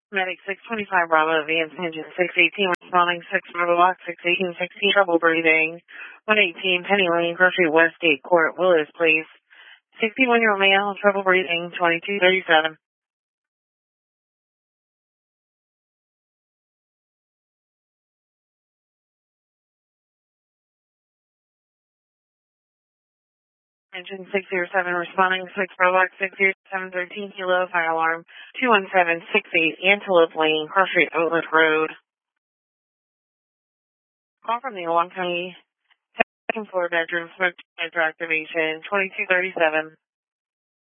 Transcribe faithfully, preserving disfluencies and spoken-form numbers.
Medic six twenty-five Bravo, advanced engine six eighteen, responding six Bravo Box six eighteen sixteen, trouble breathing. one eighteen Penny Lane, Grocery Westgate Court, Willis Place. sixty-one-year-old male, trouble breathing, twenty-two thirty-seven. Engine six zero seven, responding six Bravo Box six zero seven thirteen Kilo, fire alarm two one seven six eight, Antelope Lane, Cross Street, Outlet Road. Call from the Oolong County second floor bedroom, smoke detector activation, twenty-two thirty-seven.